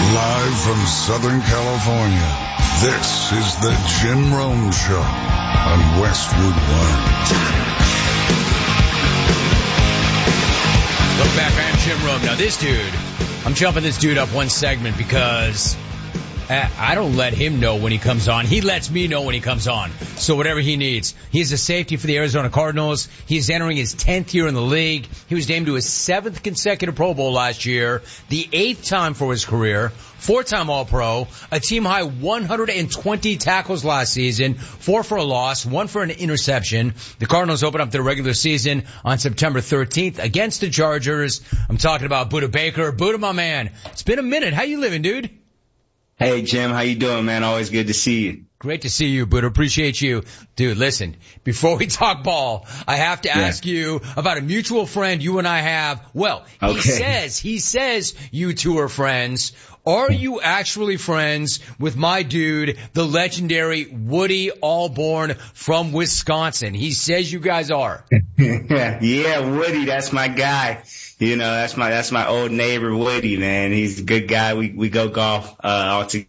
Live from Southern California, this is the Jim Rome Show on Westwood One. Look back, I'm Jim Rome. Now this dude, I'm jumping this dude up one segment because I don't let him know when he comes on. He lets me know when he comes on. So whatever he needs. He's a safety for the Arizona Cardinals. He's entering his 10th year in the league. He was named to his 7th consecutive Pro Bowl last year, the 8th time for his career, 4-time All-Pro, a team-high 120 tackles last season, 4 for a loss, 1 for an interception. The Cardinals open up their regular season on September 13th against the Chargers. I'm talking about Budda Baker. Budda, my man, it's been a minute. How you living, dude? Hey, Jim, how you doing, man? Always good to see you. Great to see you, Budda. Appreciate you. Dude, listen, before we talk ball, I have to ask you about a mutual friend you and I have. Well, he says you two are friends. Are you actually friends with my dude, the legendary Woody Allborn from Wisconsin? He says you guys are. Yeah, Woody, that's my guy. You know, that's my old neighbor, Woody, man. He's a good guy. We go golf, all to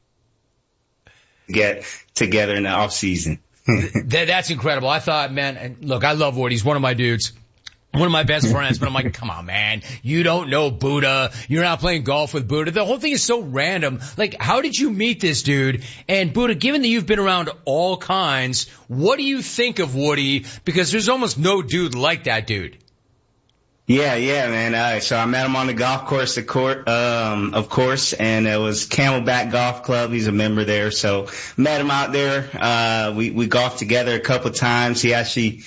get together in the off season. That's incredible. I thought, man, and look, I love Woody. He's one of my dudes. One of my best friends, but I'm like, come on, man. You don't know Budda. You're not playing golf with Budda. The whole thing is so random. Like, how did you meet this dude? And Budda, given that you've been around all kinds, what do you think of Woody? Because there's almost no dude like that dude. Yeah, man. So I met him on the golf course, of course, and it was Camelback Golf Club. He's a member there. So met him out there. We golfed together a couple times. He actually,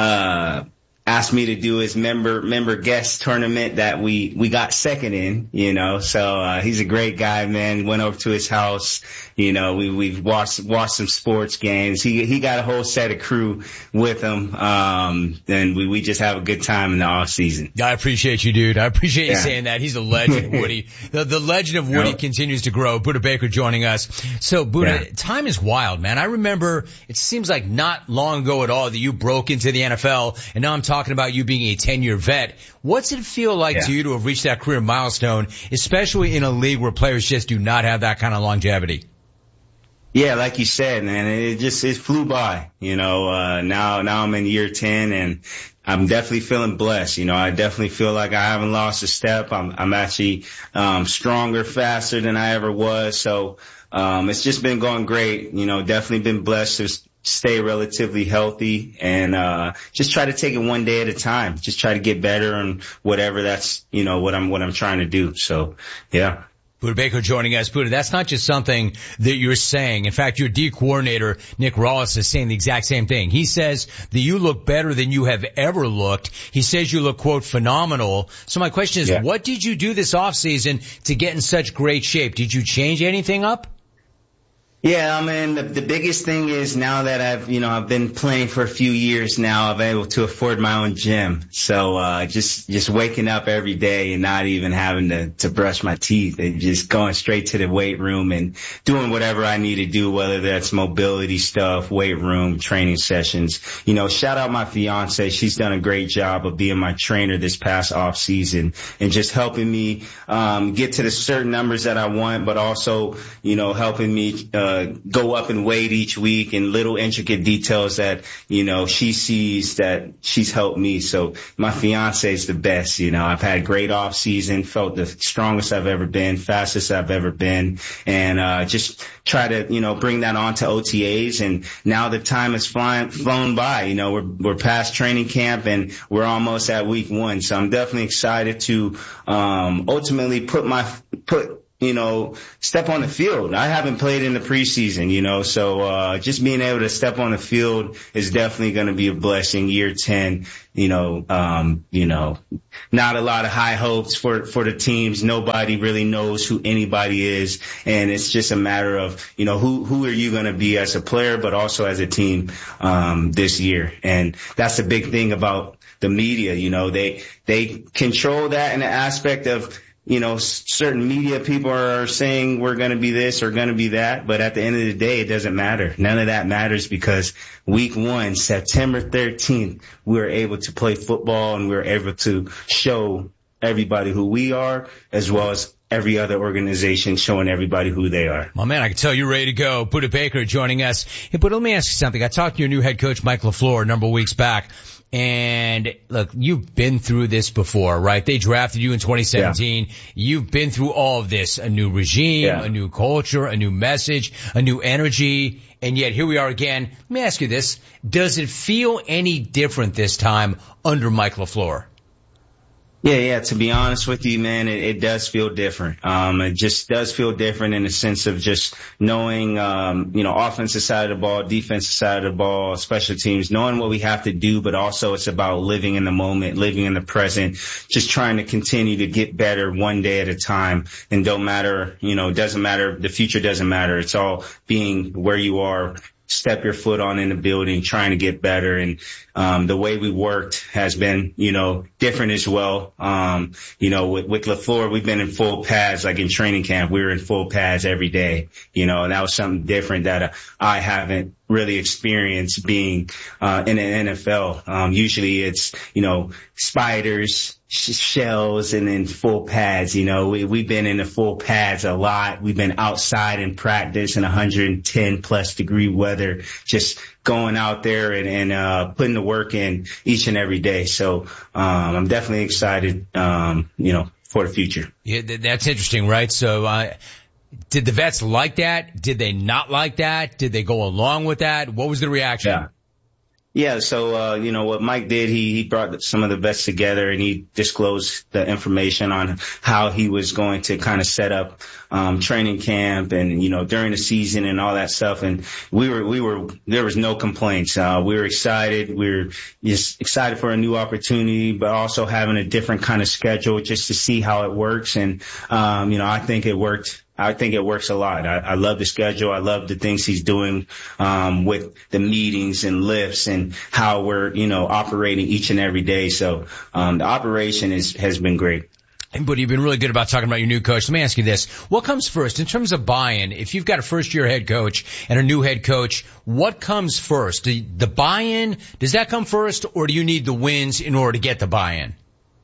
asked me to do his member guest tournament that we got second in, you know. So he's a great guy, man. Went over to his house, you know. We've watched some sports games. He got a whole set of crew with him, and we just have a good time in the off season. I appreciate you, dude. I appreciate you saying that. He's a legend, Woody. The legend of Woody continues to grow. Budda Baker joining us. So Budda, time is wild, man. I remember it seems like not long ago at all that you broke into the NFL, and now I'm talking about you being a 10-year vet. What's it feel like to you to have reached that career milestone, especially in a league where players just do not have that kind of longevity? Yeah, like you said, man, it flew by, you know. Now I'm in year 10 and I'm definitely feeling blessed. You know, I definitely feel like I haven't lost a step. I'm actually, stronger, faster than I ever was. So, it's just been going great. You know, definitely been blessed to stay relatively healthy and, just try to take it one day at a time. Just try to get better and whatever that's, you know, what I'm trying to do. So, yeah. Budda Baker joining us. Budda, that's not just something that you're saying. In fact, your D coordinator, Nick Rawlis, is saying the exact same thing. He says that you look better than you have ever looked. He says you look, quote, phenomenal. So my question is, what did you do this offseason to get in such great shape? Did you change anything up? Yeah, I mean, the biggest thing is now that I've been playing for a few years now, I've been able to afford my own gym. So, just waking up every day and not even having to brush my teeth and just going straight to the weight room and doing whatever I need to do, whether that's mobility stuff, weight room, training sessions. You know, shout out my fiance. She's done a great job of being my trainer this past off season and just helping me, get to the certain numbers that I want, but also, you know, helping me, go up in weight each week and little intricate details that, you know, she sees that she's helped me. So my fiance is the best. You know, I've had a great off season, felt the strongest I've ever been, fastest I've ever been, and just try to, you know, bring that on to OTAs. And now the time has flown by. You know, we're past training camp and we're almost at week 1. So I'm definitely excited to ultimately step on the field. I haven't played in the preseason, you know, so just being able to step on the field is definitely going to be a blessing. Year 10, not a lot of high hopes for the teams. Nobody really knows who anybody is, and it's just a matter of, you know, who are you going to be as a player, but also as a team this year. And that's the big thing about the media. You know, they control that in the aspect of, you know, certain media people are saying we're going to be this or going to be that, but at the end of the day, it doesn't matter. None of that matters because week 1, September 13th, we were able to play football and we were able to show everybody who we are as well as every other organization, showing everybody who they are. My man, I can tell you're ready to go. Budda Baker joining us. Hey, but let me ask you something. I talked to your new head coach, Mike LaFleur, a number of weeks back. And look, you've been through this before, right? They drafted you in 2017. Yeah. You've been through all of this, a new regime, a new culture, a new message, a new energy. And yet here we are again. Let me ask you this. Does it feel any different this time under Mike LaFleur? Yeah. To be honest with you, man, it does feel different. It just does feel different in the sense of just knowing, offensive side of the ball, defensive side of the ball, special teams, knowing what we have to do, but also it's about living in the moment, living in the present, just trying to continue to get better one day at a time. And don't matter, it doesn't matter. The future doesn't matter. It's all being where you are. Step your foot on in the building, trying to get better. And, the way we worked has been, different as well. With LaFleur, we've been in full pads, like in training camp, we were in full pads every day, and that was something different that I haven't really experienced being, in the NFL. Usually it's, spiders, shells, and then full pads. We've been in the full pads a lot. We've been outside in practice in 110 plus degree weather, just going out there and putting the work in each and every day. So, I'm definitely excited, for the future. Yeah, that's interesting, right? So, did the vets like that? Did they not like that? Did they go along with that? What was the reaction? Yeah. So, what Mike did, he brought some of the vets together and he disclosed the information on how he was going to kind of set up, training camp and, during the season and all that stuff. And there was no complaints. We were excited. We were just excited for a new opportunity, but also having a different kind of schedule just to see how it works. And, I think it worked. I think it works a lot. I love the schedule. I love the things he's doing, with the meetings and lifts and how we're, operating each and every day. So, the operation has been great. But you've been really good about talking about your new coach. Let me ask you this. What comes first in terms of buy-in? If you've got a first-year head coach and a new head coach, what comes first? The buy-in, does that come first, or do you need the wins in order to get the buy-in?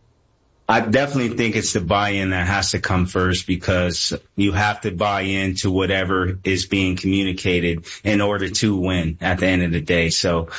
I definitely think it's the buy-in that has to come first, because you have to buy into whatever is being communicated in order to win at the end of the day. So,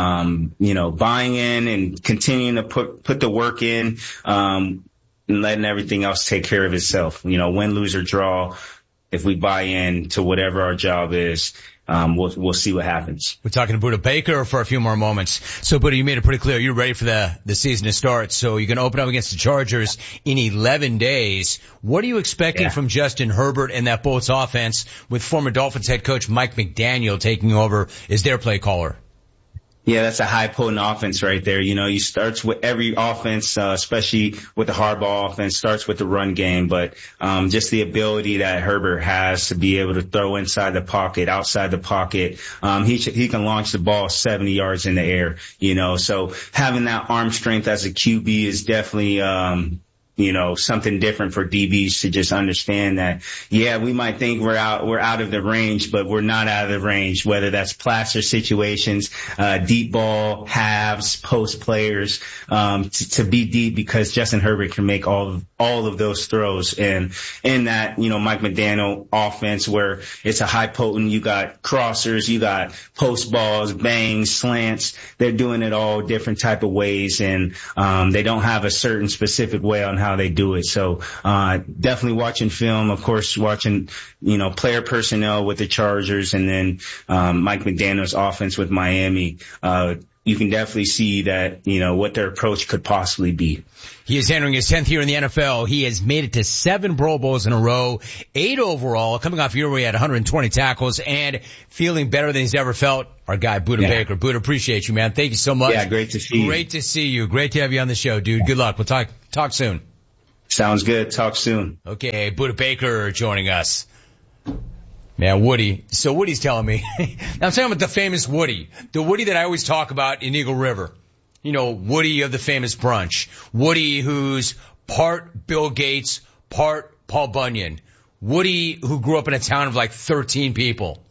buying in and continuing to put the work in, and letting everything else take care of itself. Win, lose, or draw. If we buy in to whatever our job is, we'll see what happens. We're talking to Budda Baker for a few more moments. So, Budda, you made it pretty clear you're ready for the season to start. So you're going to open up against the Chargers in 11 days. What are you expecting from Justin Herbert and that Bolts offense with former Dolphins head coach Mike McDaniel taking over as their play caller? Yeah, that's a high potent offense right there. You starts with every offense, especially with the Harbaugh offense, starts with the run game, but just the ability that Herbert has to be able to throw inside the pocket, outside the pocket. He can launch the ball 70 yards in the air, so having that arm strength as a QB is definitely something different for DBs to just understand that, we might think we're out of the range, but we're not out of the range, whether that's placer situations, deep ball, halves, post players, to be deep, because Justin Herbert can make all of those throws. And in that, Mike McDaniel offense where it's a high potent, you got crossers, you got post balls, bangs, slants. They're doing it all different type of ways. And, they don't have a certain specific way on how they do it. So, definitely watching film, of course, watching, player personnel with the Chargers, and then, Mike McDaniel's offense with Miami. You can definitely see that, what their approach could possibly be. He is entering his 10th year in the NFL. He has made it to 7 Pro Bowls in a row, 8 overall, coming off a year where he had 120 tackles and feeling better than he's ever felt. Our guy, Budda Baker. Budda, appreciate you, man. Thank you so much. Yeah, great to see you. Great to see you. Great to have you on the show, dude. Good luck. We'll talk soon. Sounds good. Talk soon. Okay, Budda Baker joining us. Man, Woody. So Woody's telling me, I'm talking about the famous Woody. The Woody that I always talk about in Eagle River. Woody of the famous brunch. Woody who's part Bill Gates, part Paul Bunyan. Woody who grew up in a town of like 13 people.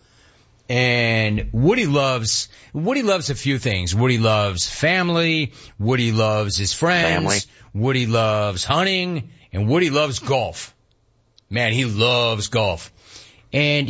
And Woody loves a few things. Woody loves family. Woody loves his friends. Woody loves hunting. And Woody loves golf. Man, he loves golf. And